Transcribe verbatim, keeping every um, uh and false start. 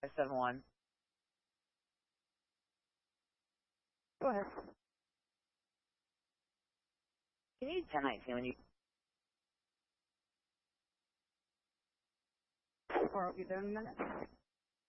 seven one. Go ahead. You need ten nineteen when you. Or I'll be there in a minute.